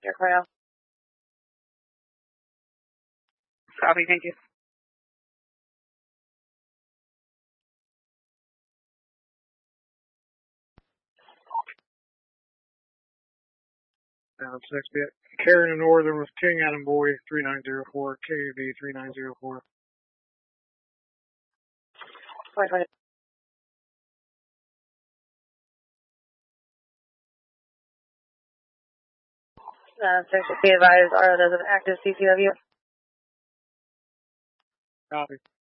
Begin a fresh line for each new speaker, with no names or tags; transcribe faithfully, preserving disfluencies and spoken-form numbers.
Air Corral. Copy, thank you.
Uh, next bit. Carrying a northern with King Adam Boy three nine zero four, K A B three nine zero four.
Flight twenty. Uh, six, be advised, R O does an active C C W.
Copy.